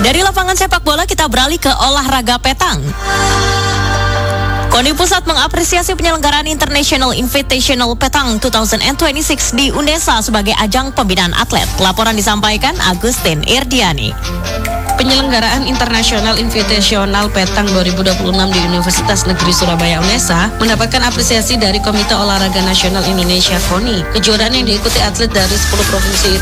Dari lapangan sepak bola kita beralih ke olahraga petang. KONI Pusat mengapresiasi penyelenggaraan International Invitational Petang 2026 di UNESA sebagai ajang pembinaan atlet. Laporan disampaikan Agustin Irdiani. Penyelenggaraan International Invitational Petang 2026 di Universitas Negeri Surabaya UNESA mendapatkan apresiasi dari Komite Olahraga Nasional Indonesia KONI. Kejuaraan yang diikuti atlet dari 10 provinsi